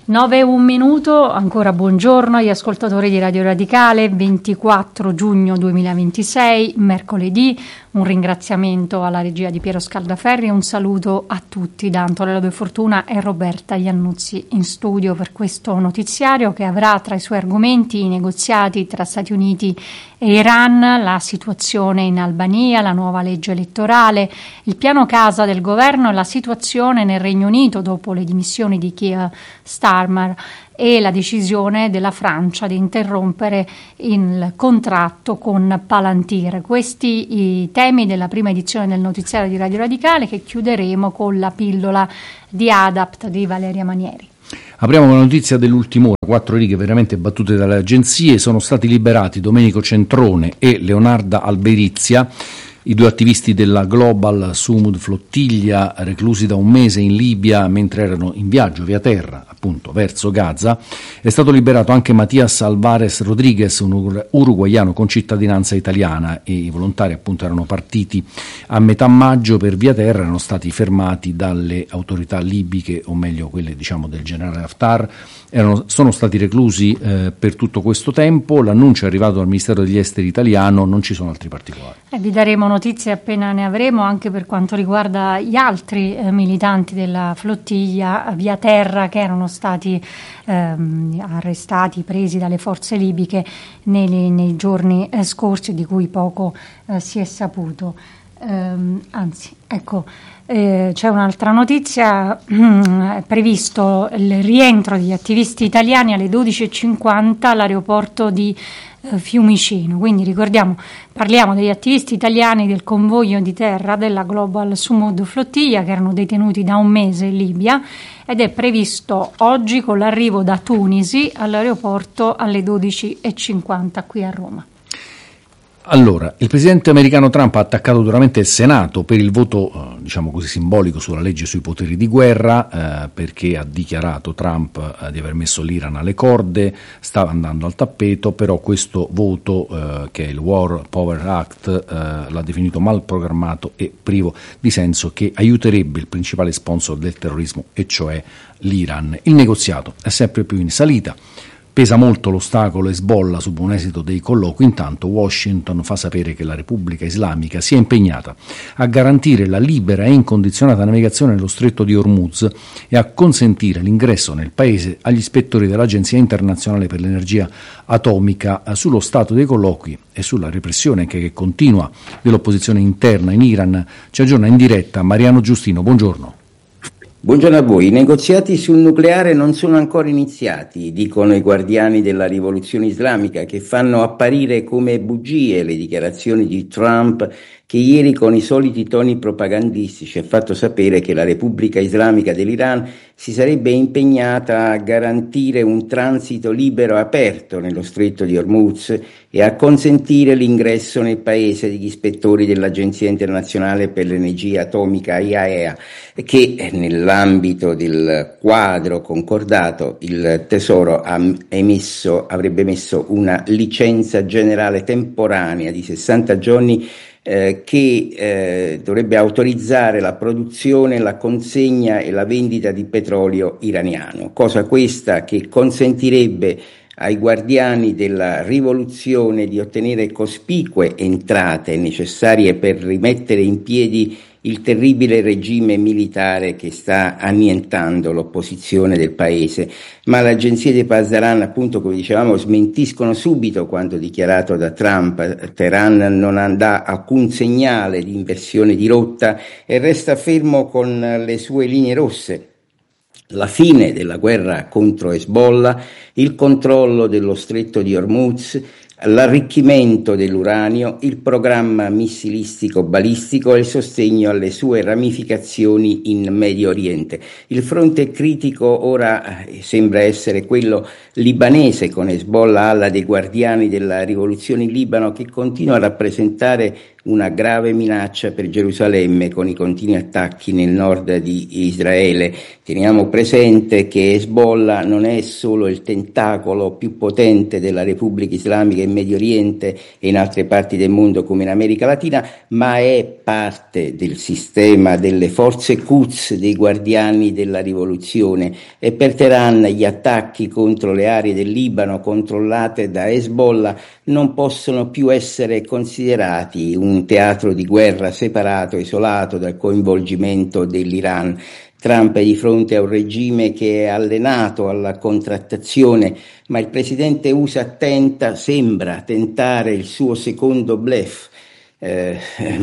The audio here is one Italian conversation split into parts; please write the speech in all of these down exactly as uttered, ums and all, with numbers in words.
nove e un minuto, ancora buongiorno agli ascoltatori di Radio Radicale, ventiquattro giugno duemilaventisei, mercoledì. Un ringraziamento alla regia di Piero Scaldaferri e un saluto a tutti da Antonella De Fortuna e Roberta Iannuzzi in studio per questo notiziario che avrà tra i suoi argomenti i negoziati tra Stati Uniti e Iran, la situazione in Albania, la nuova legge elettorale, il piano casa del governo e la situazione nel Regno Unito dopo le dimissioni di Keir Starmer e la decisione della Francia di interrompere il contratto con Palantir. Questi i temi della prima edizione del notiziario di Radio Radicale, che chiuderemo con la pillola di Adapt di Valeria Manieri. Apriamo con la notizia dell'ultima ora, quattro righe veramente battute dalle agenzie. Sono stati liberati Domenico Centrone e Leonarda Alberizia, i due attivisti della Global Sumud Flottiglia, reclusi da un mese in Libia mentre erano in viaggio via terra, appunto, verso Gaza. È stato liberato anche Matias Alvarez Rodriguez, un uruguaiano con cittadinanza italiana, e i volontari appunto erano partiti a metà maggio per via terra, erano stati fermati dalle autorità libiche, o meglio quelle diciamo del generale Haftar. Erano, sono stati reclusi eh, per tutto questo tempo. L'annuncio è arrivato dal Ministero degli Esteri italiano, non ci sono altri particolari. Eh, vi daremo notizie appena ne avremo, anche per quanto riguarda gli altri eh, militanti della flottiglia via terra che erano stati ehm, arrestati, presi dalle forze libiche nei, nei giorni eh, scorsi, di cui poco eh, si è saputo. Ehm, anzi, ecco, eh, c'è un'altra notizia, è previsto il rientro degli attivisti italiani alle dodici e cinquanta all'aeroporto di eh, Fiumicino. Quindi ricordiamo, parliamo degli attivisti italiani del convoglio di terra della Global Sumud Flottiglia, che erano detenuti da un mese in Libia, ed è previsto oggi con l'arrivo da Tunisi all'aeroporto alle dodici e cinquanta qui a Roma. Allora, il presidente americano Trump ha attaccato duramente il Senato per il voto, eh, diciamo così, simbolico sulla legge sui poteri di guerra, eh, perché ha dichiarato Trump eh, di aver messo l'Iran alle corde, stava andando al tappeto, però questo voto, eh, che è il War Power Act, eh, l'ha definito mal programmato e privo di senso, che aiuterebbe il principale sponsor del terrorismo, e cioè l'Iran. Il negoziato è sempre più in salita. Pesa molto l'ostacolo Hezbollah su buon esito dei colloqui. Intanto Washington fa sapere che la Repubblica Islamica si è impegnata a garantire la libera e incondizionata navigazione nello stretto di Hormuz e a consentire l'ingresso nel paese agli ispettori dell'Agenzia internazionale per l'energia atomica. Sullo stato dei colloqui e sulla repressione anche che continua dell'opposizione interna in Iran ci aggiorna in diretta Mariano Giustino. Buongiorno. Buongiorno a voi. I negoziati sul nucleare non sono ancora iniziati, dicono i guardiani della rivoluzione islamica, che fanno apparire come bugie le dichiarazioni di Trump, che ieri con i soliti toni propagandistici ha fatto sapere che la Repubblica Islamica dell'Iran si sarebbe impegnata a garantire un transito libero e aperto nello stretto di Hormuz e a consentire l'ingresso nel paese degli ispettori dell'Agenzia internazionale per l'energia atomica I A E A, che nell'ambito del quadro concordato il Tesoro ha emesso, avrebbe emesso una licenza generale temporanea di sessanta giorni Eh, che eh, dovrebbe autorizzare la produzione, la consegna e la vendita di petrolio iraniano, cosa questa che consentirebbe ai guardiani della rivoluzione di ottenere cospicue entrate necessarie per rimettere in piedi il terribile regime militare che sta annientando l'opposizione del paese. Ma le agenzie di Pasdaran, appunto, come dicevamo, smentiscono subito quanto dichiarato da Trump. Teheran non dà alcun segnale di inversione di rotta e resta fermo con le sue linee rosse: la fine della guerra contro Hezbollah, il controllo dello stretto di Hormuz, l'arricchimento dell'uranio, il programma missilistico balistico e il sostegno alle sue ramificazioni in Medio Oriente. Il fronte critico ora eh, sembra essere quello libanese, con Hezbollah, ala dei guardiani della rivoluzione in Libano, che continua a rappresentare una grave minaccia per Gerusalemme con i continui attacchi nel nord di Israele. Teniamo presente che Hezbollah non è solo il tentacolo più potente della Repubblica Islamica in Medio Oriente e in altre parti del mondo come in America Latina, ma è parte del sistema delle forze Quds, dei guardiani della rivoluzione, e per Teheran gli attacchi contro le aree del Libano controllate da Hezbollah non possono più essere considerati un teatro di guerra separato, isolato dal coinvolgimento dell'Iran. Trump è di fronte a un regime che è allenato alla contrattazione, ma il presidente U S A tenta, sembra tentare il suo secondo bluff. Eh,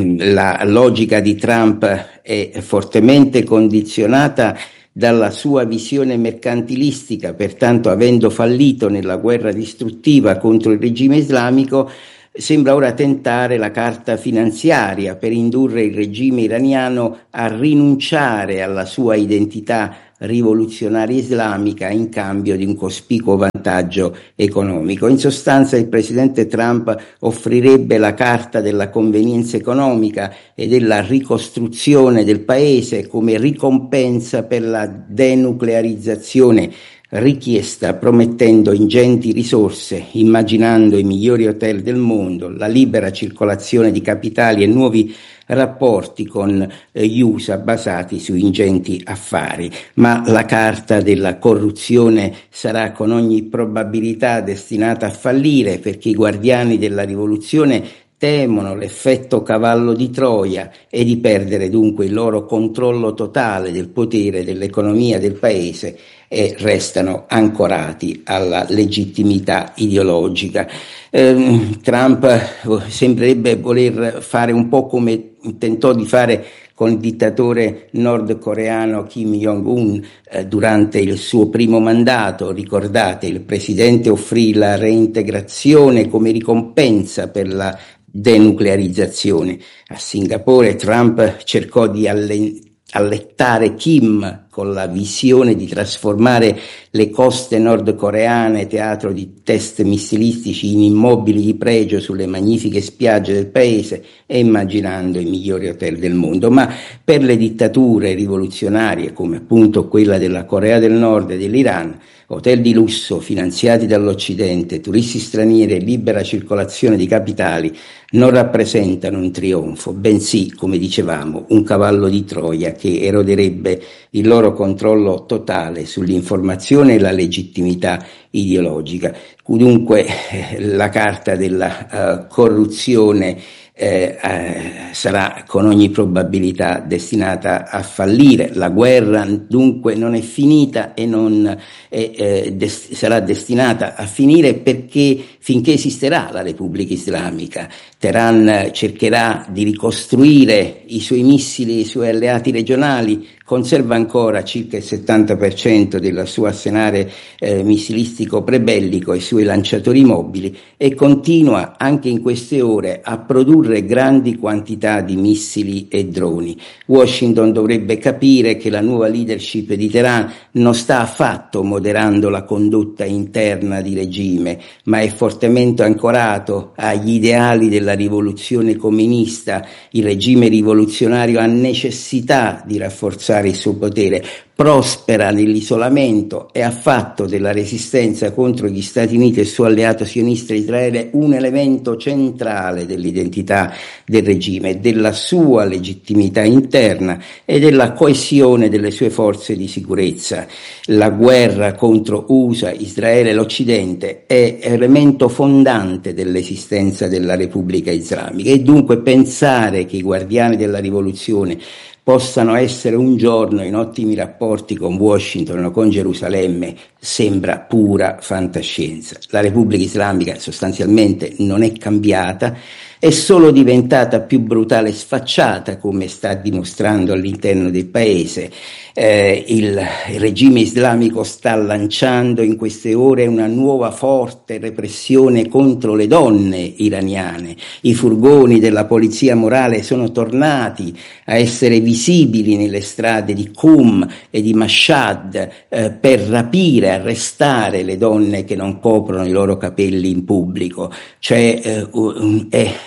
la logica di Trump è fortemente condizionata dalla sua visione mercantilistica, pertanto avendo fallito nella guerra distruttiva contro il regime islamico, sembra ora tentare la carta finanziaria per indurre il regime iraniano a rinunciare alla sua identità rivoluzionaria islamica in cambio di un cospicuo vantaggio economico. In sostanza il presidente Trump offrirebbe la carta della convenienza economica e della ricostruzione del paese come ricompensa per la denuclearizzazione richiesta, promettendo ingenti risorse, immaginando i migliori hotel del mondo, la libera circolazione di capitali e nuovi rapporti con gli U S A basati su ingenti affari. Ma la carta della corruzione sarà con ogni probabilità destinata a fallire, perché i guardiani della rivoluzione temono l'effetto cavallo di Troia e di perdere dunque il loro controllo totale del potere, dell'economia del paese, e restano ancorati alla legittimità ideologica. Eh, Trump sembrerebbe voler fare un po' come tentò di fare con il dittatore nordcoreano Kim Jong-un eh, durante il suo primo mandato. Ricordate, il presidente offrì la reintegrazione come ricompensa per la denuclearizzazione. A Singapore Trump cercò di allen- allettare Kim con la visione di trasformare le coste nordcoreane, teatro di test missilistici, in immobili di pregio sulle magnifiche spiagge del paese e immaginando i migliori hotel del mondo. Ma per le dittature rivoluzionarie, come appunto quella della Corea del Nord e dell'Iran, hotel di lusso finanziati dall'Occidente, turisti stranieri e libera circolazione di capitali non rappresentano un trionfo, bensì, come dicevamo, un cavallo di Troia che eroderebbe il loro controllo totale sull'informazione e la legittimità ideologica. Dunque la carta della uh, corruzione Eh, eh, sarà con ogni probabilità destinata a fallire. La guerra dunque non è finita e non è, eh, des- sarà destinata a finire, perché finché esisterà la Repubblica Islamica Teheran cercherà di ricostruire i suoi missili e i suoi alleati regionali, conserva ancora circa il settanta per cento del suo arsenale eh, missilistico prebellico e i suoi lanciatori mobili, e continua anche in queste ore a produrre grandi quantità di missili e droni. Washington dovrebbe capire che la nuova leadership di Teheran non sta affatto moderando la condotta interna di regime, ma è fortemente ancorato agli ideali della rivoluzione comunista. Il regime rivoluzionario ha necessità di rafforzare il suo potere, prospera nell'isolamento e ha fatto della resistenza contro gli Stati Uniti e il suo alleato sionista Israele un elemento centrale dell'identità del regime, della sua legittimità interna e della coesione delle sue forze di sicurezza. La guerra contro U S A, Israele e l'Occidente è elemento fondante dell'esistenza della Repubblica Islamica, e dunque pensare che i guardiani della rivoluzione possano essere un giorno in ottimi rapporti con Washington o con Gerusalemme sembra pura fantascienza. La Repubblica Islamica sostanzialmente non è cambiata, è solo diventata più brutale e sfacciata, come sta dimostrando all'interno del paese. Eh, il, il regime islamico sta lanciando in queste ore una nuova forte repressione contro le donne iraniane. I furgoni della polizia morale sono tornati a essere visibili nelle strade di Qum e di Mashhad eh, per rapire, arrestare le donne che non coprono i loro capelli in pubblico. Cioè, eh, è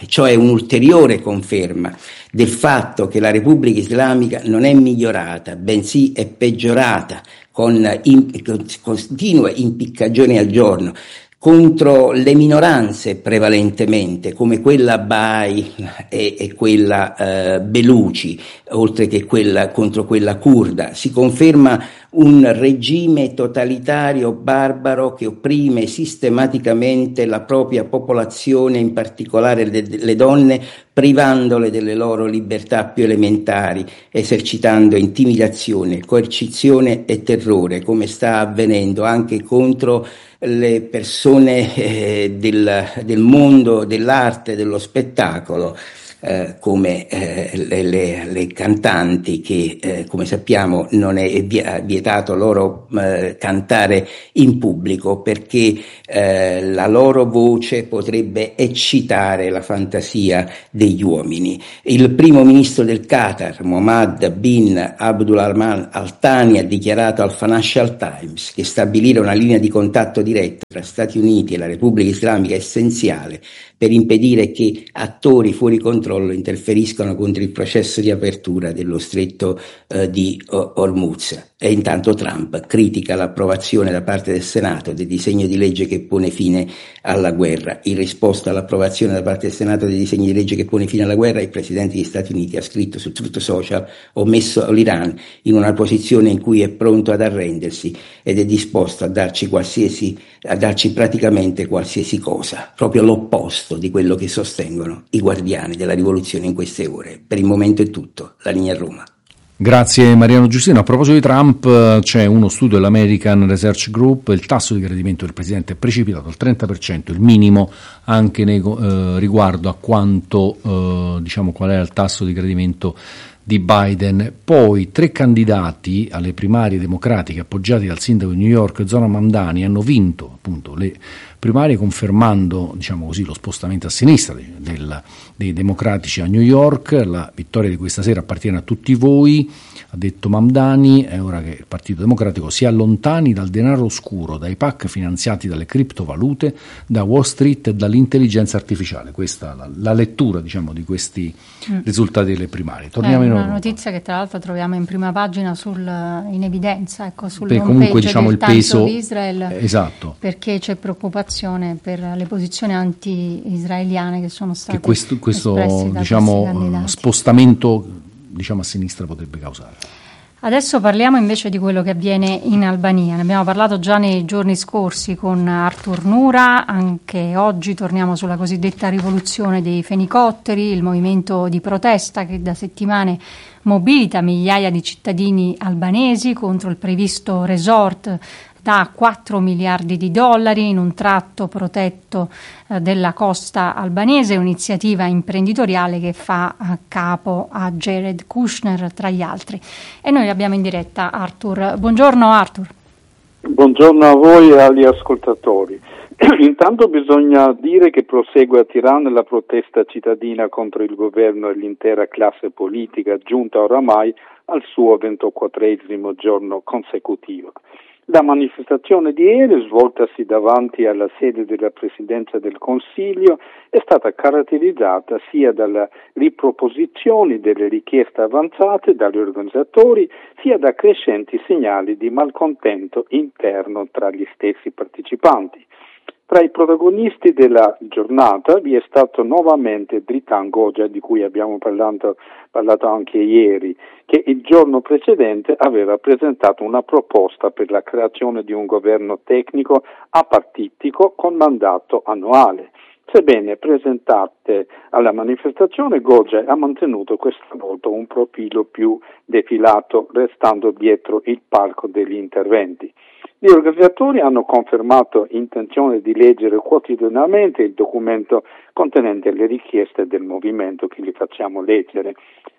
Ciò è un'ulteriore conferma del fatto che la Repubblica Islamica non è migliorata, bensì è peggiorata, con, in, con continue impiccagioni al giorno, contro le minoranze prevalentemente, come quella Baai e, e quella eh, Beluci, oltre che quella contro quella curda. Si conferma un regime totalitario barbaro che opprime sistematicamente la propria popolazione, in particolare le, le donne, privandole delle loro libertà più elementari, esercitando intimidazione, coercizione e terrore, come sta avvenendo anche contro le persone eh, del, del mondo dell'arte, dello spettacolo, eh, come eh, le, le, le cantanti che, eh, come sappiamo, non è vietato loro eh, cantare in pubblico perché eh, la loro voce potrebbe eccitare la fantasia degli uomini. Il primo ministro del Qatar, Mohammed bin Abdulrahman Al Thani, ha dichiarato al Financial Times che stabilire una linea di contatto diretta tra Stati Uniti e la Repubblica Islamica è essenziale per impedire che attori fuori controllo interferiscano contro il processo di apertura dello stretto eh, di Hormuz. E intanto Trump critica l'approvazione da parte del Senato del disegno di legge che pone fine alla guerra. In risposta all'approvazione da parte del Senato del disegno di legge che pone fine alla guerra, il Presidente degli Stati Uniti ha scritto sul Truth Social: ho messo l'Iran in una posizione in cui è pronto ad arrendersi ed è disposto a darci qualsiasi, a darci praticamente qualsiasi cosa, proprio l'opposto di quello che sostengono i guardiani della rivoluzione in queste ore. Per il momento è tutto. La linea a Roma. Grazie Mariano Giustino. A proposito di Trump, c'è uno studio dell'American Research Group: il tasso di gradimento del presidente è precipitato al trenta per cento, il minimo anche nei, eh, riguardo a quanto eh, diciamo qual è il tasso di gradimento di Biden. Poi tre candidati alle primarie democratiche appoggiati dal sindaco di New York Zohran Mamdani hanno vinto appunto le primarie, confermando, diciamo così, lo spostamento a sinistra del, dei democratici a New York. La vittoria di questa sera appartiene a tutti voi, ha detto Mamdani. È ora che il Partito Democratico si allontani dal denaro oscuro, dai PAC finanziati dalle criptovalute, da Wall Street e dall'intelligenza artificiale. Questa è la, la lettura, diciamo, di questi mm. risultati delle primarie. Torniamo è in una Europa. Notizia che tra l'altro troviamo in prima pagina sul, in evidenza, ecco, sul Beh, home comunque, page diciamo, del il peso di Israele, esatto, perché c'è preoccupazione per le posizioni anti-israeliane che sono state che questo, questo espresse da diciamo spostamento, diciamo, a sinistra potrebbe causare. Adesso parliamo invece di quello che avviene in Albania. Ne abbiamo parlato già nei giorni scorsi con Artur Nura, anche oggi torniamo sulla cosiddetta rivoluzione dei fenicotteri, il movimento di protesta che da settimane mobilita migliaia di cittadini albanesi contro il previsto resort da quattro miliardi di dollari in un tratto protetto eh, della costa albanese, un'iniziativa imprenditoriale che fa a capo a Jared Kushner tra gli altri. E noi abbiamo in diretta Artur. Buongiorno Artur. Buongiorno a voi e agli ascoltatori. Intanto bisogna dire che prosegue a Tirana la protesta cittadina contro il governo e l'intera classe politica, giunta oramai al suo ventiquattresimo giorno consecutivo. La manifestazione di ieri, svoltasi davanti alla sede della Presidenza del Consiglio, è stata caratterizzata sia dalle riproposizioni delle richieste avanzate dagli organizzatori, sia da crescenti segnali di malcontento interno tra gli stessi partecipanti. Tra i protagonisti della giornata vi è stato nuovamente Dritan Goja, di cui abbiamo parlato, parlato anche ieri, che il giorno precedente aveva presentato una proposta per la creazione di un governo tecnico apartitico con mandato annuale. Sebbene presentate alla manifestazione, Goja ha mantenuto questa volta un profilo più defilato, restando dietro il palco degli interventi. Gli organizzatori hanno confermato intenzione di leggere quotidianamente il documento contenente le richieste del movimento che li facciamo leggere.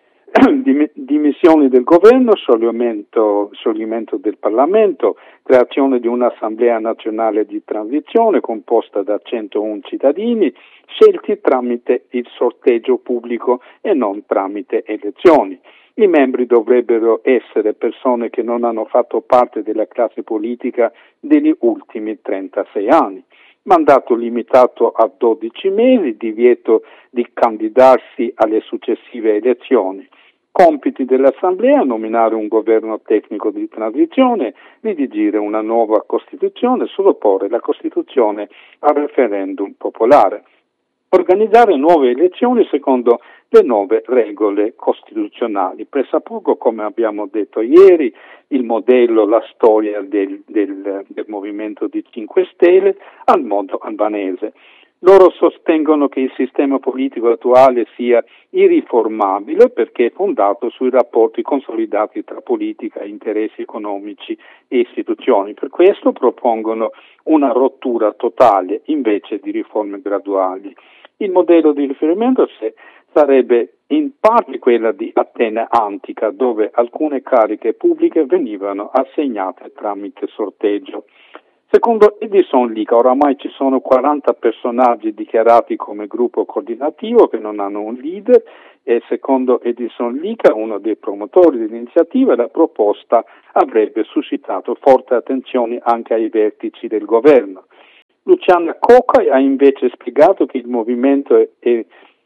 Dimissioni del governo, scioglimento, scioglimento del Parlamento, creazione di un'assemblea nazionale di transizione composta da centouno cittadini, scelti tramite il sorteggio pubblico e non tramite elezioni. I membri dovrebbero essere persone che non hanno fatto parte della classe politica degli ultimi trentasei anni. mandato limitato a dodici mesi, divieto di candidarsi alle successive elezioni. Compiti dell'Assemblea: nominare un governo tecnico di transizione, redigere una nuova Costituzione, sottoporre la Costituzione al referendum popolare, organizzare nuove elezioni secondo le nuove regole costituzionali. Pressappoco, come abbiamo detto ieri, il modello, la storia del, del, del Movimento di cinque Stelle al modo albanese. Loro sostengono che il sistema politico attuale sia irriformabile perché è fondato sui rapporti consolidati tra politica, interessi economici e istituzioni. Per questo propongono una rottura totale invece di riforme graduali. Il modello di riferimento sarebbe in parte quella di Atene antica, dove alcune cariche pubbliche venivano assegnate tramite sorteggio. Secondo Edison Lica, oramai ci sono quaranta personaggi dichiarati come gruppo coordinativo che non hanno un leader e secondo Edison Lica, uno dei promotori dell'iniziativa, la proposta avrebbe suscitato forte attenzione anche ai vertici del governo. Luciana Cocca ha invece spiegato che il movimento è,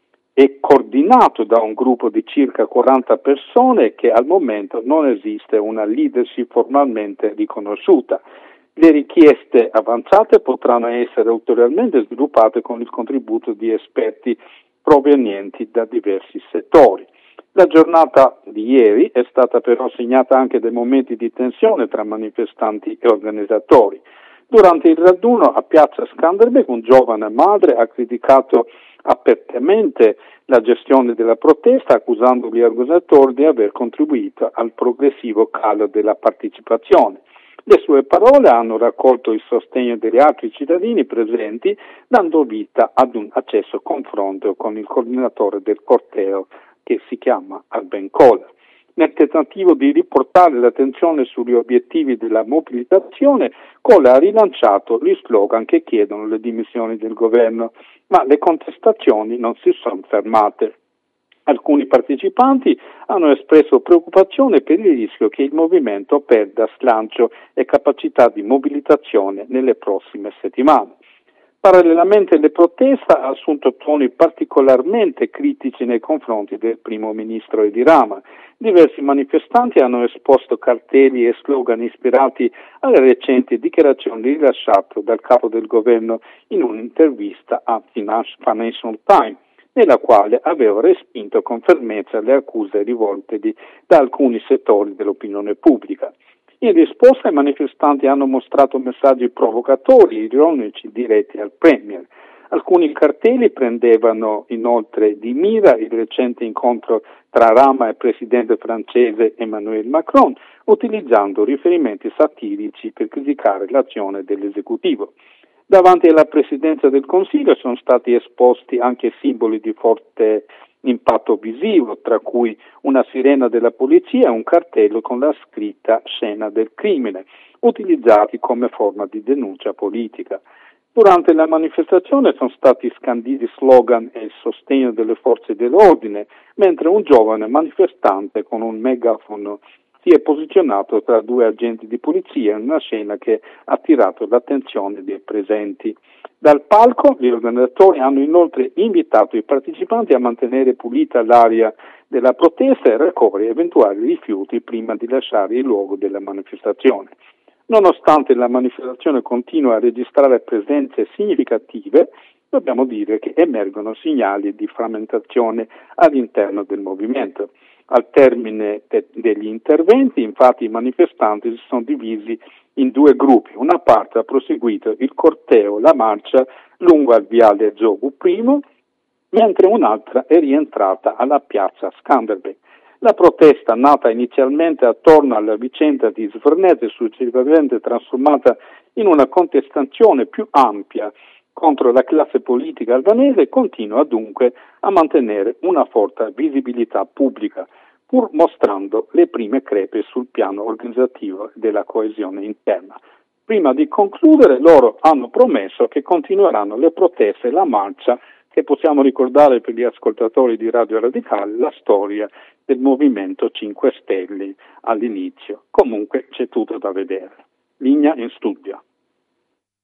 è coordinato da un gruppo di circa quaranta persone e che al momento non esiste una leadership formalmente riconosciuta. Le richieste avanzate potranno essere ulteriormente sviluppate con il contributo di esperti provenienti da diversi settori. La giornata di ieri è stata però segnata anche da momenti di tensione tra manifestanti e organizzatori. Durante il raduno a piazza Skanderbeg, un giovane madre ha criticato apertamente la gestione della protesta, accusando gli organizzatori di aver contribuito al progressivo calo della partecipazione. Le sue parole hanno raccolto il sostegno degli altri cittadini presenti, dando vita ad un acceso confronto con il coordinatore del corteo, che si chiama Arben Kola. Nel tentativo di riportare l'attenzione sugli obiettivi della mobilitazione, Kola ha rilanciato gli slogan che chiedono le dimissioni del governo, ma le contestazioni non si sono fermate. Alcuni partecipanti hanno espresso preoccupazione per il rischio che il movimento perda slancio e capacità di mobilitazione nelle prossime settimane. Parallelamente le proteste hanno assunto toni particolarmente critici nei confronti del primo ministro Edi Rama. Diversi manifestanti hanno esposto cartelli e slogan ispirati alle recenti dichiarazioni rilasciate dal capo del governo in un'intervista a Financial Times, nella quale aveva respinto con fermezza le accuse rivolte di, da alcuni settori dell'opinione pubblica. In risposta i manifestanti hanno mostrato messaggi provocatori e ironici diretti al Premier. Alcuni cartelli prendevano inoltre di mira il recente incontro tra Rama e il presidente francese Emmanuel Macron, utilizzando riferimenti satirici per criticare l'azione dell'esecutivo. Davanti alla Presidenza del Consiglio sono stati esposti anche simboli di forte impatto visivo, tra cui una sirena della polizia e un cartello con la scritta "Scena del crimine", utilizzati come forma di denuncia politica. Durante la manifestazione sono stati scanditi slogan e il sostegno delle forze dell'ordine, mentre un giovane manifestante con un megafono si è posizionato tra due agenti di polizia in una scena che ha attirato l'attenzione dei presenti. Dal palco gli organizzatori hanno inoltre invitato i partecipanti a mantenere pulita l'area della protesta e raccogliere eventuali rifiuti prima di lasciare il luogo della manifestazione. Nonostante la manifestazione continua a registrare presenze significative, dobbiamo dire che emergono segnali di frammentazione all'interno del movimento. Al termine de- degli interventi, infatti, i manifestanti si sono divisi in due gruppi. Una parte ha proseguito il corteo, la marcia lungo il viale Giogu I, mentre un'altra è rientrata alla piazza Skanderbeg. La protesta, nata inizialmente attorno alla vicenda di Svrnet, è successivamente trasformata in una contestazione più ampia contro la classe politica albanese, continua dunque a mantenere una forte visibilità pubblica, pur mostrando le prime crepe sul piano organizzativo della coesione interna. Prima di concludere, loro hanno promesso che continueranno le proteste e la marcia, che possiamo ricordare per gli ascoltatori di Radio Radicale la storia del Movimento cinque Stelle all'inizio. Comunque c'è tutto da vedere. Linea in studio.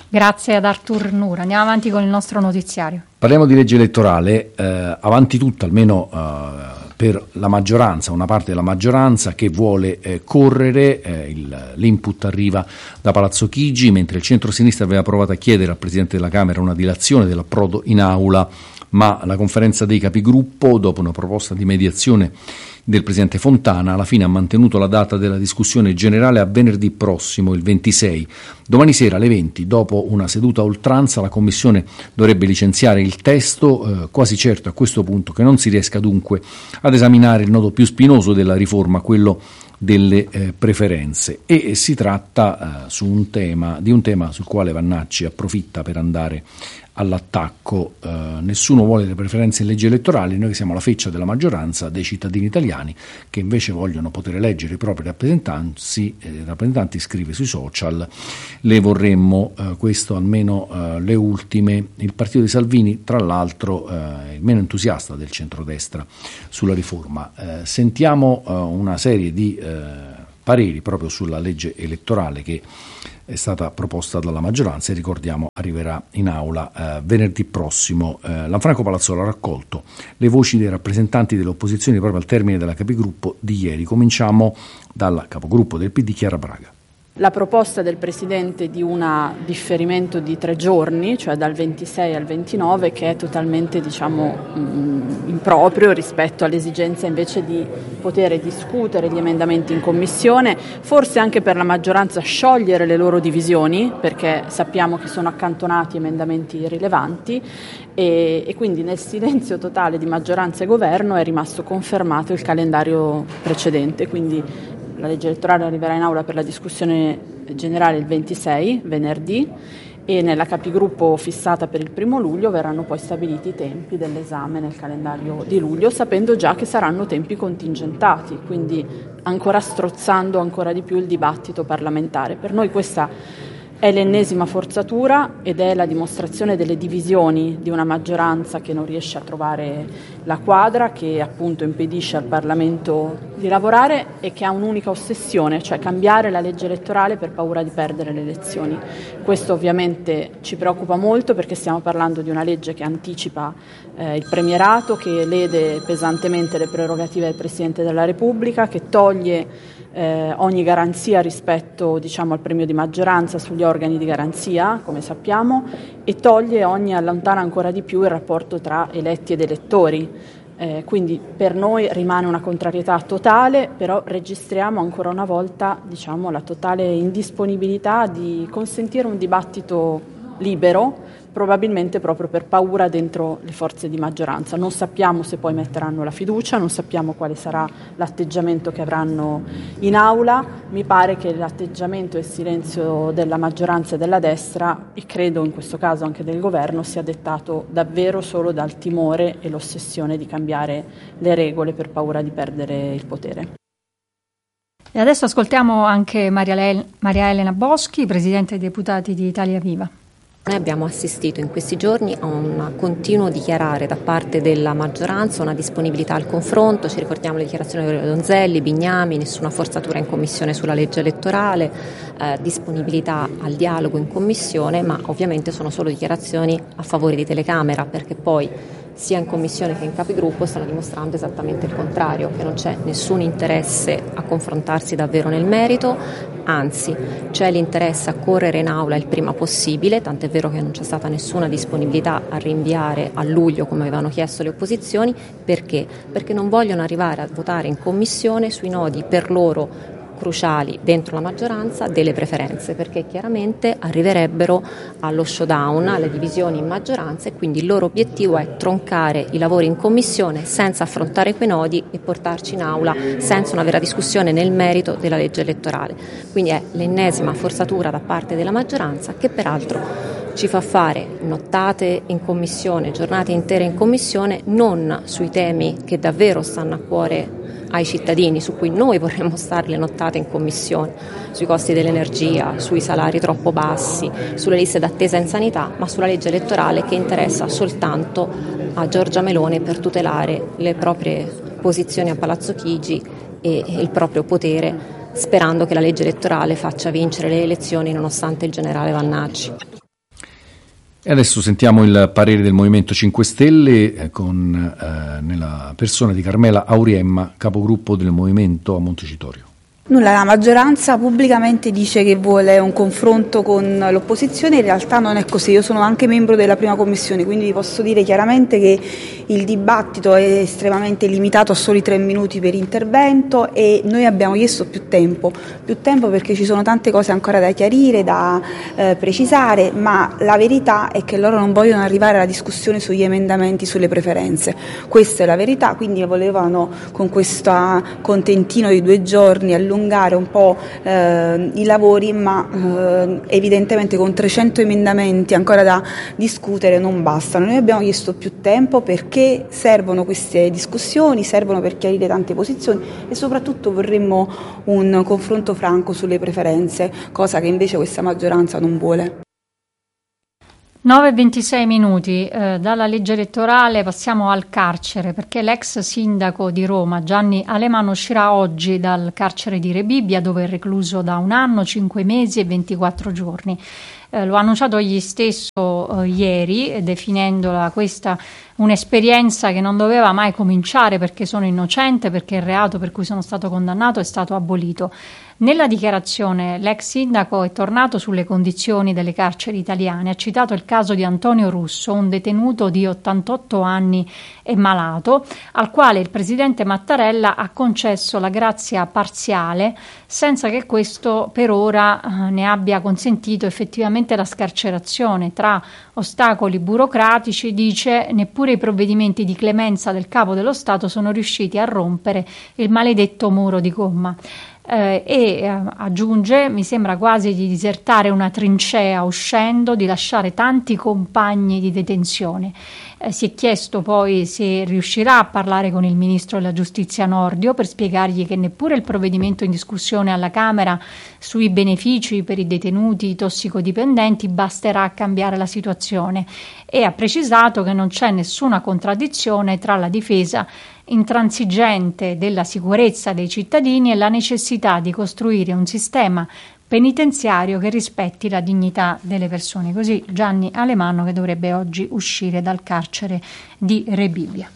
Grazie ad Artur Nura. Andiamo avanti con il nostro notiziario. Parliamo di legge elettorale, eh, avanti tutta almeno eh, per la maggioranza, una parte della maggioranza che vuole eh, correre, eh, il, l'input arriva da Palazzo Chigi, mentre il centro-sinistra aveva provato a chiedere al Presidente della Camera una dilazione dell'approdo in aula, ma la conferenza dei capigruppo, dopo una proposta di mediazione del Presidente Fontana, alla fine ha mantenuto la data della discussione generale a venerdì prossimo, il ventisei. Domani sera alle venti, dopo una seduta a oltranza, la Commissione dovrebbe licenziare il testo, eh, quasi certo a questo punto che non si riesca dunque ad esaminare il nodo più spinoso della riforma, quello delle eh, preferenze, e eh, si tratta eh, su un tema, di un tema sul quale Vannacci approfitta per andare all'attacco. Eh, nessuno vuole le preferenze in leggi elettorali, noi che siamo la feccia della maggioranza dei cittadini italiani che invece vogliono poter eleggere i propri rappresentanti, eh, rappresentanti scrive sui social, le vorremmo, eh, questo almeno eh, le ultime. Il partito di Salvini, tra l'altro, eh, il meno entusiasta del centrodestra sulla riforma. Eh, sentiamo eh, una serie di eh, pareri proprio sulla legge elettorale che è stata proposta dalla maggioranza e ricordiamo arriverà in aula eh, venerdì prossimo. Eh, Lanfranco Palazzolo ha raccolto le voci dei rappresentanti delle opposizioni proprio al termine della capigruppo di ieri. Cominciamo dal capogruppo del P D, Chiara Braga. La proposta del Presidente di un differimento di tre giorni, cioè dal ventisei al ventinove, che è totalmente, diciamo, improprio rispetto all'esigenza invece di poter discutere gli emendamenti in Commissione, forse anche per la maggioranza sciogliere le loro divisioni, perché sappiamo che sono accantonati emendamenti rilevanti, e, e quindi nel silenzio totale di maggioranza e governo è rimasto confermato il calendario precedente, quindi la legge elettorale arriverà in aula per la discussione generale il ventisei, venerdì, e nella capigruppo fissata per il primo luglio verranno poi stabiliti i tempi dell'esame nel calendario di luglio, sapendo già che saranno tempi contingentati, quindi ancora strozzando ancora di più il dibattito parlamentare. Per noi questa è l'ennesima forzatura ed è la dimostrazione delle divisioni di una maggioranza che non riesce a trovare la quadra, che appunto impedisce al Parlamento di lavorare e che ha un'unica ossessione, cioè cambiare la legge elettorale per paura di perdere le elezioni. Questo ovviamente ci preoccupa molto perché stiamo parlando di una legge che anticipa eh, il premierato, che lede pesantemente le prerogative del Presidente della Repubblica, che toglie Eh, ogni garanzia rispetto, diciamo, al premio di maggioranza sugli organi di garanzia, come sappiamo, e toglie ogni, allontana ancora di più il rapporto tra eletti ed elettori. Eh, quindi per noi rimane una contrarietà totale, però registriamo ancora una volta, diciamo, la totale indisponibilità di consentire un dibattito libero, probabilmente proprio per paura dentro le forze di maggioranza. Non sappiamo se poi metteranno la fiducia, non sappiamo quale sarà l'atteggiamento che avranno in aula. Mi pare che l'atteggiamento e il silenzio della maggioranza e della destra, e credo in questo caso anche del governo, sia dettato davvero solo dal timore e l'ossessione di cambiare le regole per paura di perdere il potere. E adesso ascoltiamo anche Maria, Le- Maria Elena Boschi, Presidente dei Deputati di Italia Viva. Noi abbiamo assistito in questi giorni a un continuo dichiarare da parte della maggioranza una disponibilità al confronto. Ci ricordiamo le dichiarazioni di Donzelli, Bignami, nessuna forzatura in commissione sulla legge elettorale, eh, disponibilità al dialogo in commissione, ma ovviamente sono solo dichiarazioni a favore di telecamera, perché poi sia in commissione che in capigruppo stanno dimostrando esattamente il contrario, che non c'è nessun interesse a confrontarsi davvero nel merito, anzi c'è l'interesse a correre in aula il prima possibile, tant'è vero che non c'è stata nessuna disponibilità a rinviare a luglio come avevano chiesto le opposizioni. Perché? Perché non vogliono arrivare a votare in commissione sui nodi per loro cruciali dentro la maggioranza delle preferenze, perché chiaramente arriverebbero allo showdown, alle divisioni in maggioranza, e quindi il loro obiettivo è troncare i lavori in commissione senza affrontare quei nodi e portarci in aula senza una vera discussione nel merito della legge elettorale. Quindi è l'ennesima forzatura da parte della maggioranza, che peraltro ci fa fare nottate in commissione, giornate intere in commissione, non sui temi che davvero stanno a cuore ai cittadini, su cui noi vorremmo stare le nottate in commissione, sui costi dell'energia, sui salari troppo bassi, sulle liste d'attesa in sanità, ma sulla legge elettorale che interessa soltanto a Giorgia Meloni per tutelare le proprie posizioni a Palazzo Chigi e il proprio potere, sperando che la legge elettorale faccia vincere le elezioni nonostante il generale Vannacci. E adesso sentiamo il parere del Movimento cinque Stelle eh, con eh, nella persona di Carmela Auriemma, capogruppo del Movimento a Montecitorio. Nulla, la maggioranza pubblicamente dice che vuole un confronto con l'opposizione, in realtà non è così. Io sono anche membro della prima commissione, quindi vi posso dire chiaramente che il dibattito è estremamente limitato a soli tre minuti per intervento e noi abbiamo chiesto più tempo, più tempo perché ci sono tante cose ancora da chiarire, da eh, precisare, ma la verità è che loro non vogliono arrivare alla discussione sugli emendamenti, sulle preferenze. Questa è la verità, quindi volevano con questo contentino di due giorni allungare un po' eh, i lavori, ma eh, evidentemente con trecento emendamenti ancora da discutere non bastano. Noi abbiamo chiesto più tempo perché servono queste discussioni, servono per chiarire tante posizioni e soprattutto vorremmo un confronto franco sulle preferenze, cosa che invece questa maggioranza non vuole. nove e ventisei minuti, eh, dalla legge elettorale passiamo al carcere, perché l'ex sindaco di Roma Gianni Alemanno uscirà oggi dal carcere di Rebibbia, dove è recluso da un anno, cinque mesi e ventiquattro giorni. Eh, lo ha annunciato egli stesso eh, ieri, definendola questa un'esperienza che non doveva mai cominciare perché sono innocente, perché il reato per cui sono stato condannato è stato abolito. Nella dichiarazione l'ex sindaco è tornato sulle condizioni delle carceri italiane, ha citato il caso di Antonio Russo, un detenuto di ottantotto anni e malato, al quale il presidente Mattarella ha concesso la grazia parziale senza che questo per ora eh, ne abbia consentito effettivamente la scarcerazione. Tra ostacoli burocratici, dice, neppure i provvedimenti di clemenza del capo dello Stato sono riusciti a rompere il maledetto muro di gomma. Eh, e eh, aggiunge: mi sembra quasi di disertare una trincea uscendo, di lasciare tanti compagni di detenzione. Eh, si è chiesto poi se riuscirà a parlare con il ministro della giustizia Nordio per spiegargli che neppure il provvedimento in discussione alla Camera sui benefici per i detenuti tossicodipendenti basterà a cambiare la situazione, e ha precisato che non c'è nessuna contraddizione tra la difesa intransigente della sicurezza dei cittadini e la necessità di costruire un sistema penitenziario che rispetti la dignità delle persone. Così Gianni Alemanno, che dovrebbe oggi uscire dal carcere di Rebibbia.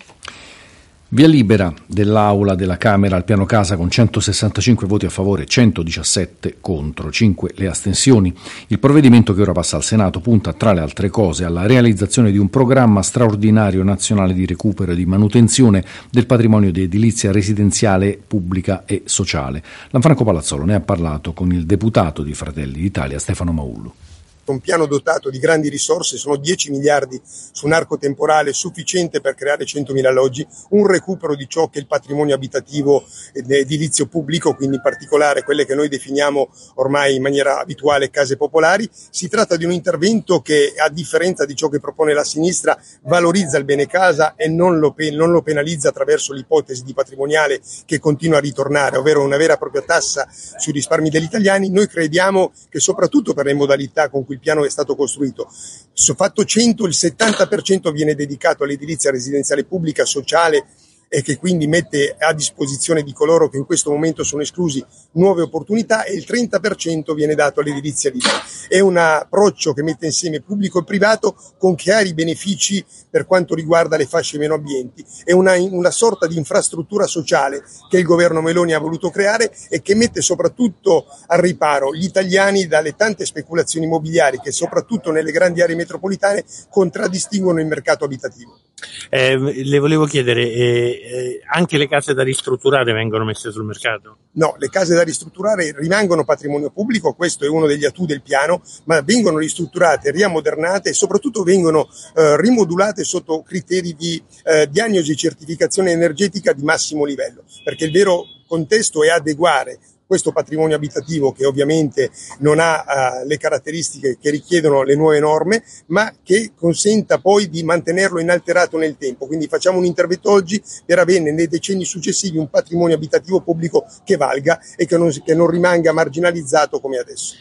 Via libera dell'Aula della Camera al piano casa con centosessantacinque voti a favore, centodiciassette contro, cinque le astensioni. Il provvedimento che ora passa al Senato punta, tra le altre cose, alla realizzazione di un programma straordinario nazionale di recupero e di manutenzione del patrimonio di edilizia residenziale pubblica e sociale. Lanfranco Palazzolo ne ha parlato con il deputato di Fratelli d'Italia Stefano Maullu. Un piano dotato di grandi risorse, sono dieci miliardi su un arco temporale sufficiente per creare centomila alloggi, un recupero di ciò che è il patrimonio abitativo edilizio pubblico, quindi in particolare quelle che noi definiamo ormai in maniera abituale case popolari. Si tratta di un intervento che, a differenza di ciò che propone la sinistra, valorizza il bene casa e non lo, pe- non lo penalizza attraverso l'ipotesi di patrimoniale che continua a ritornare, ovvero una vera e propria tassa sui risparmi degli italiani. Noi crediamo che soprattutto per le modalità con cui il piano è stato costruito, su fatto cento, il settanta per cento viene dedicato all'edilizia residenziale pubblica, sociale, e che quindi mette a disposizione di coloro che in questo momento sono esclusi nuove opportunità, e il trenta per cento viene dato all'edilizia libera. È un approccio che mette insieme pubblico e privato con chiari benefici per quanto riguarda le fasce meno abbienti. È una, una sorta di infrastruttura sociale che il governo Meloni ha voluto creare e che mette soprattutto al riparo gli italiani dalle tante speculazioni immobiliari che soprattutto nelle grandi aree metropolitane contraddistinguono il mercato abitativo. Eh, le volevo chiedere, eh, eh, anche le case da ristrutturare vengono messe sul mercato? No, le case da ristrutturare rimangono patrimonio pubblico, questo è uno degli atu del piano, ma vengono ristrutturate, riammodernate e soprattutto vengono eh, rimodulate sotto criteri di eh, diagnosi e certificazione energetica di massimo livello, perché il vero contesto è adeguare questo patrimonio abitativo, che ovviamente non ha uh, le caratteristiche che richiedono le nuove norme, ma che consenta poi di mantenerlo inalterato nel tempo. Quindi facciamo un intervento oggi per avere nei decenni successivi un patrimonio abitativo pubblico che valga e che non, che non rimanga marginalizzato come adesso.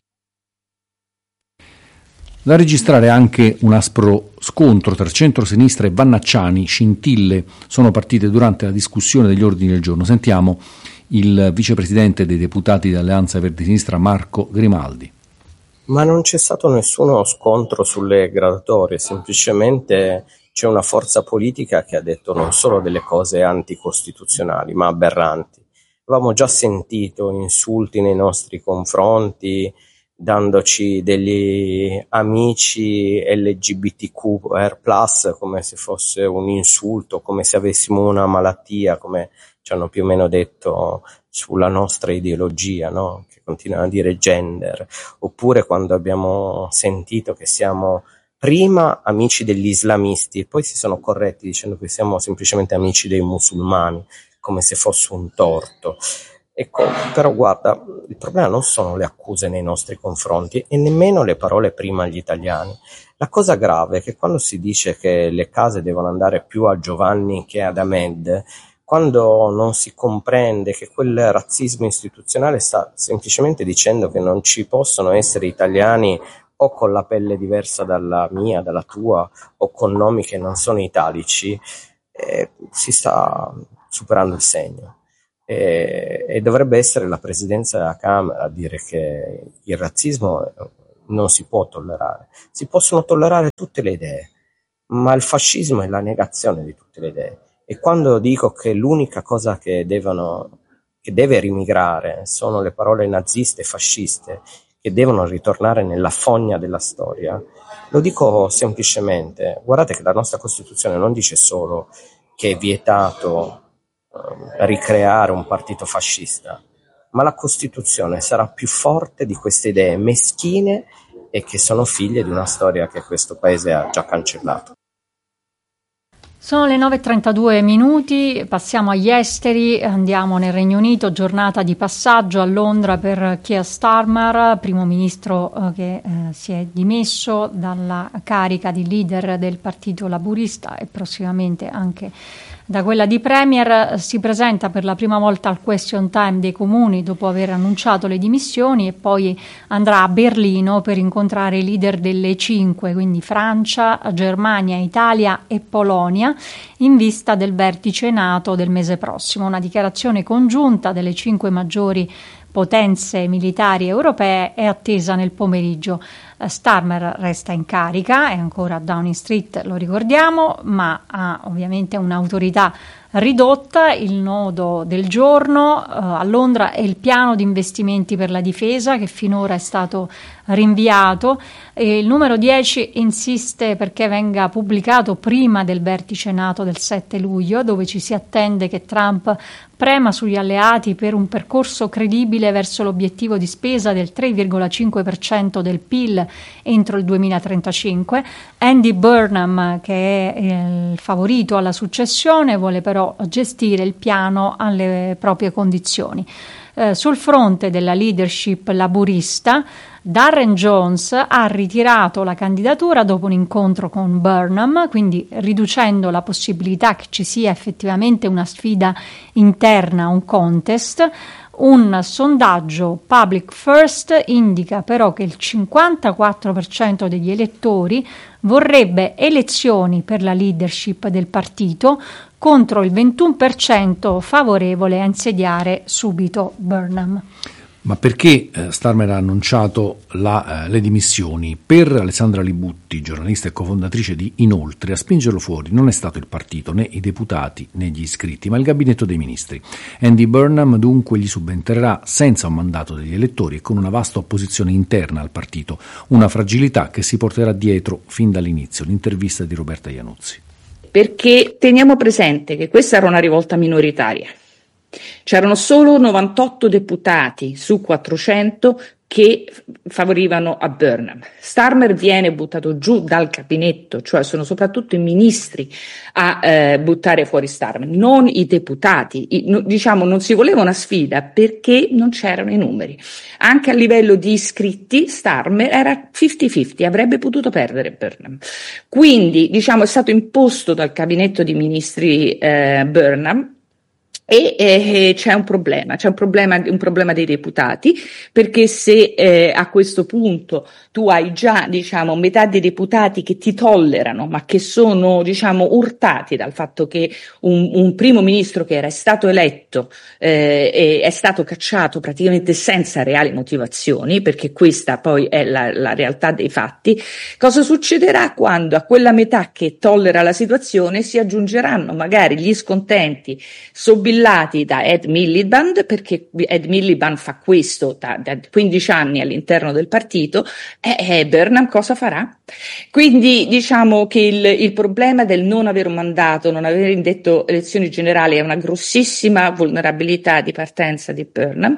Da registrare anche un aspro scontro tra centrosinistra e Vannacciani. Scintille sono partite durante la discussione degli ordini del giorno. Sentiamo il vicepresidente dei deputati dell'Alleanza Verdi Sinistra Marco Grimaldi. Ma non c'è stato nessuno scontro sulle graduatorie, semplicemente c'è una forza politica che ha detto non solo delle cose anticostituzionali, ma aberranti. Avevamo già sentito insulti nei nostri confronti, dandoci degli amici L G B T Q R plus, come se fosse un insulto, come se avessimo una malattia, come ci hanno più o meno detto sulla nostra ideologia, no? Che continuano a dire gender, oppure quando abbiamo sentito che siamo prima amici degli islamisti e poi si sono corretti dicendo che siamo semplicemente amici dei musulmani, come se fosse un torto. Ecco, però guarda, il problema non sono le accuse nei nostri confronti e nemmeno le parole prima agli italiani. La cosa grave è che quando si dice che le case devono andare più a Giovanni che ad Ahmed, quando non si comprende che quel razzismo istituzionale sta semplicemente dicendo che non ci possono essere italiani o con la pelle diversa dalla mia, dalla tua, o con nomi che non sono italici, eh, si sta superando il segno. E, e dovrebbe essere la presidenza della Camera a dire che il razzismo non si può tollerare. Si possono tollerare tutte le idee, ma il fascismo è la negazione di tutte le idee. E quando dico che l'unica cosa che devono, che deve rimigrare sono le parole naziste e fasciste, che devono ritornare nella fogna della storia, lo dico semplicemente. Guardate che la nostra Costituzione non dice solo che è vietato um, ricreare un partito fascista, ma la Costituzione sarà più forte di queste idee meschine e che sono figlie di una storia che questo paese ha già cancellato. Sono le nove e trentadue minuti, passiamo agli esteri, andiamo nel Regno Unito, giornata di passaggio a Londra per Keir Starmer, primo ministro eh, che eh, si è dimesso dalla carica di leader del Partito Laburista e prossimamente anche da quella di Premier. Si presenta per la prima volta al question time dei comuni dopo aver annunciato le dimissioni e poi andrà a Berlino per incontrare i leader delle cinque, quindi Francia, Germania, Italia e Polonia, in vista del vertice NATO del mese prossimo. Una dichiarazione congiunta delle cinque maggiori potenze militari europee è attesa nel pomeriggio. Starmer resta in carica, è ancora a Downing Street, lo ricordiamo, ma ha ovviamente un'autorità ridotta. Il nodo del giorno eh, a Londra è il piano di investimenti per la difesa che finora è stato rinviato e il numero dieci insiste perché venga pubblicato prima del vertice NATO del sette luglio, dove ci si attende che Trump prema sugli alleati per un percorso credibile verso l'obiettivo di spesa del tre virgola cinque per cento del P I L entro il duemilatrentacinque. Andy Burnham, che è il favorito alla successione, vuole però gestire il piano alle proprie condizioni. Eh, sul fronte della leadership laburista, Darren Jones ha ritirato la candidatura dopo un incontro con Burnham, quindi riducendo la possibilità che ci sia effettivamente una sfida interna, un contest. Un sondaggio Public First indica però che il cinquantaquattro per cento degli elettori vorrebbe elezioni per la leadership del partito contro il ventuno per cento favorevole a insediare subito Burnham. Ma perché eh, Starmer ha annunciato la, eh, le dimissioni? Per Alessandra Libutti, giornalista e cofondatrice di Inoltre, a spingerlo fuori non è stato il partito, né i deputati, né gli iscritti, ma il gabinetto dei ministri. Andy Burnham dunque gli subentrerà senza un mandato degli elettori e con una vasta opposizione interna al partito, una fragilità che si porterà dietro fin dall'inizio. L'intervista di Roberta Iannuzzi. Perché teniamo presente che questa era una rivolta minoritaria. C'erano solo novantotto deputati su quattrocento che favorivano a Burnham. Starmer viene buttato giù dal gabinetto, cioè sono soprattutto i ministri a eh, buttare fuori Starmer, non i deputati. I, no, diciamo non si voleva una sfida perché non c'erano i numeri. Anche a livello di iscritti Starmer era cinquanta cinquanta, avrebbe potuto perdere Burnham. Quindi diciamo è stato imposto dal gabinetto di ministri eh, Burnham. E eh, c'è un problema, c'è un problema, un problema dei deputati, perché se eh, a questo punto tu hai già, diciamo, metà dei deputati che ti tollerano, ma che sono, diciamo, urtati dal fatto che un, un primo ministro che era stato eletto eh, è stato cacciato praticamente senza reali motivazioni, perché questa poi è la, la realtà dei fatti, cosa succederà quando a quella metà che tollera la situazione si aggiungeranno magari gli scontenti sobillati da Ed Miliband, perché Ed Miliband fa questo da, da quindici anni all'interno del partito, e, e Burnham cosa farà? Quindi diciamo che il, il problema del non avere un mandato, non aver indetto elezioni generali è una grossissima vulnerabilità di partenza di Burnham.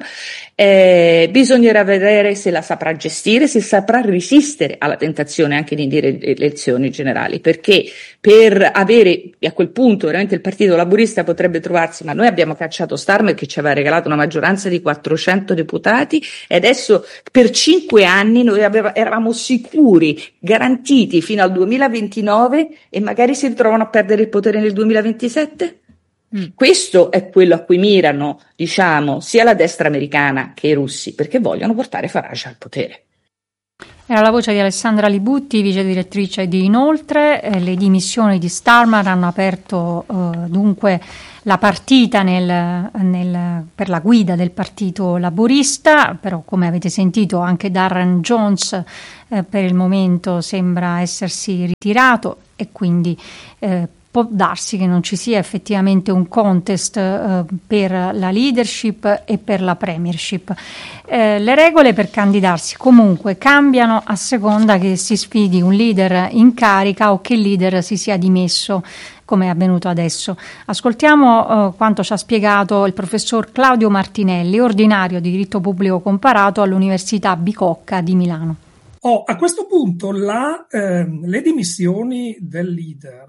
Eh, bisognerà vedere se la saprà gestire, se saprà resistere alla tentazione anche di indire elezioni generali, perché per avere a quel punto veramente il Partito Laburista potrebbe trovarsi, ma noi abbiamo cacciato Starmer che ci aveva regalato una maggioranza di quattrocento deputati e adesso per cinque anni noi aveva, eravamo sicuri, garantiti fino al duemilaventinove, e magari si ritrovano a perdere il potere nel duemilaventisette? Mm. Questo è quello a cui mirano, diciamo, sia la destra americana che i russi, perché vogliono portare Farage al potere. Era la voce di Alessandra Libutti, vice direttrice di Inoltre. Eh, le dimissioni di Starmer hanno aperto eh, dunque la partita nel, nel, per la guida del Partito Laburista, però come avete sentito anche Darren Jones eh, per il momento sembra essersi ritirato, e quindi eh, può darsi che non ci sia effettivamente un contest eh, per la leadership e per la premiership. Eh, le regole per candidarsi comunque cambiano a seconda che si sfidi un leader in carica o che il leader si sia dimesso, come è avvenuto adesso. Ascoltiamo eh, quanto ci ha spiegato il professor Claudio Martinelli, ordinario di diritto pubblico comparato all'Università Bicocca di Milano. Oh, a questo punto la, eh, le dimissioni del leader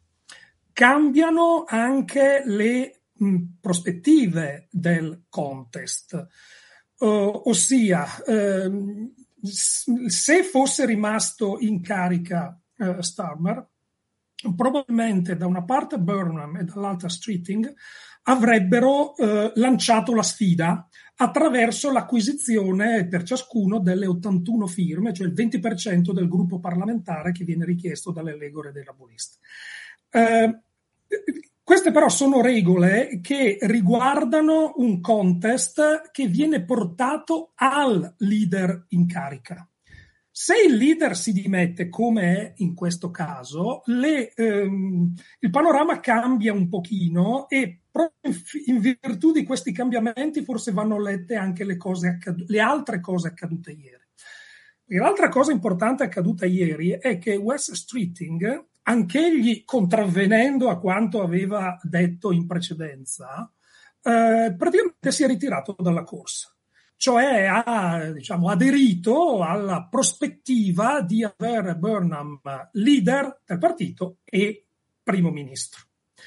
cambiano anche le mh, prospettive del contest, uh, ossia uh, se fosse rimasto in carica uh, Starmer, probabilmente da una parte Burnham e dall'altra Streeting avrebbero uh, lanciato la sfida attraverso l'acquisizione per ciascuno delle ottantuno firme, cioè il venti per cento del gruppo parlamentare che viene richiesto dalle legole dei laburisti. Uh, queste però sono regole che riguardano un contest che viene portato al leader in carica. Se il leader si dimette, come è in questo caso, le, ehm, il panorama cambia un pochino, e proprio in virtù di questi cambiamenti forse vanno lette anche le, cose accad- le altre cose accadute ieri. E l'altra cosa importante accaduta ieri è che Wes Streeting, anch'egli contravvenendo a quanto aveva detto in precedenza, eh, praticamente si è ritirato dalla corsa, cioè ha, diciamo, aderito alla prospettiva di avere Burnham leader del partito e primo ministro.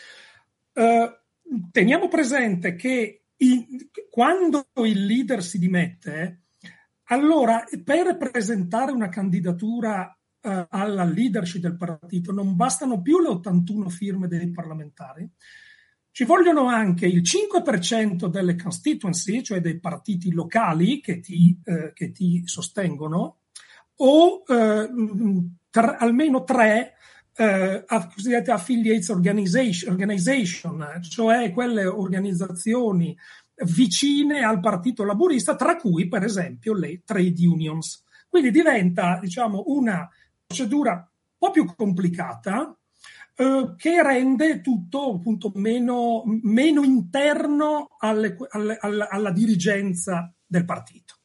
Eh, teniamo presente che il, quando il leader si dimette, allora per presentare una candidatura Uh, alla leadership del partito non bastano più le ottantuno firme dei parlamentari, ci vogliono anche il cinque per cento delle constituency, cioè dei partiti locali che ti, uh, che ti sostengono, o uh, tre, almeno tre uh, cosiddette affiliates organization, organization, cioè quelle organizzazioni vicine al partito laburista, tra cui per esempio le trade unions. Quindi diventa, diciamo, una procedura un po' più complicata, eh, che rende tutto appunto meno, meno interno alle, alle, alla, alla dirigenza del partito.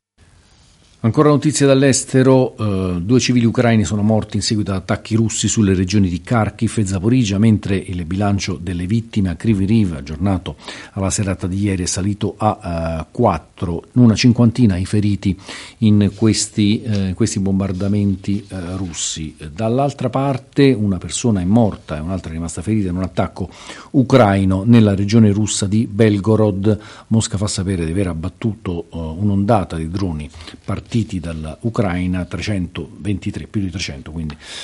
Ancora notizie dall'estero, eh, due civili ucraini sono morti in seguito ad attacchi russi sulle regioni di Kharkiv e Zaporizhzhia, mentre il bilancio delle vittime a Kryvyi Rih, aggiornato alla serata di ieri, è salito a uh, quattro, una cinquantina i feriti in questi, eh, questi bombardamenti eh, russi. Dall'altra parte una persona è morta e un'altra è rimasta ferita in un attacco ucraino nella regione russa di Belgorod. Mosca fa sapere di aver abbattuto uh, un'ondata di droni partiti dall'Ucraina, trecentoventitré, più di trecento, quindi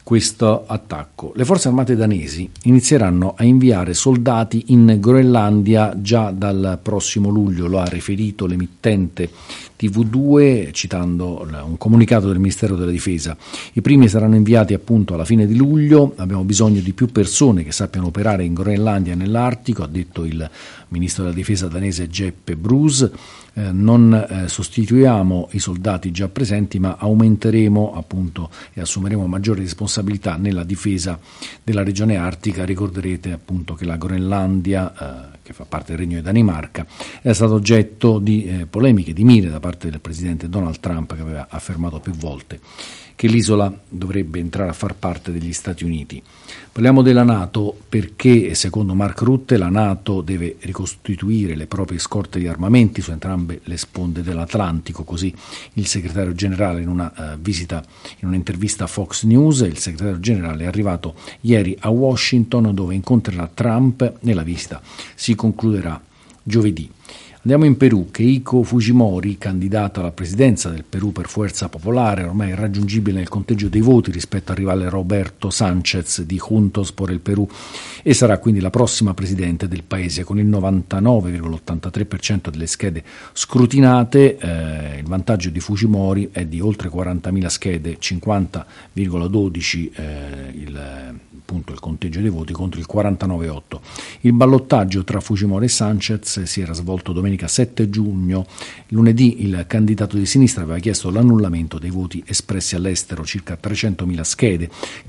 questo attacco. Le forze armate danesi inizieranno a inviare soldati in Groenlandia già dal prossimo luglio, lo ha riferito l'emittente T V due citando un comunicato del Ministero della Difesa. I primi saranno inviati appunto alla fine di luglio, abbiamo bisogno di più persone che sappiano operare in Groenlandia e nell'Artico, ha detto il ministro della Difesa danese Jeppe Bruus. Eh, non eh, sostituiamo i soldati già presenti, ma aumenteremo appunto e assumeremo maggiori responsabilità nella difesa della regione artica. Ricorderete appunto che la Groenlandia, eh, che fa parte del Regno di Danimarca, è stato oggetto di eh, polemiche, di mire da parte del presidente Donald Trump, che aveva affermato più volte che l'isola dovrebbe entrare a far parte degli Stati Uniti. Parliamo della NATO perché, secondo Mark Rutte, la NATO deve ricostituire le proprie scorte di armamenti su entrambe le sponde dell'Atlantico, così il segretario generale in una uh, visita, in un'intervista a Fox News. Il segretario generale è arrivato ieri a Washington, dove incontrerà Trump e la visita si concluderà giovedì. Andiamo in Perù. Keiko Fujimori, candidata alla presidenza del Perù per Fuerza Popolare, ormai irraggiungibile nel conteggio dei voti rispetto al rivale Roberto Sanchez di Juntos por el Perú, e sarà quindi la prossima presidente del paese con il novantanove virgola ottantatré per cento delle schede scrutinate. Eh, il vantaggio di Fujimori è di oltre quarantamila schede, cinquanta virgola dodici eh, il appunto il conteggio dei voti contro il quarantanove virgola otto. Il ballottaggio tra Fujimori e Sanchez si era svolto domenica sette giugno. Lunedì il candidato di sinistra aveva chiesto l'annullamento dei voti espressi all'estero, circa trecentomila schede,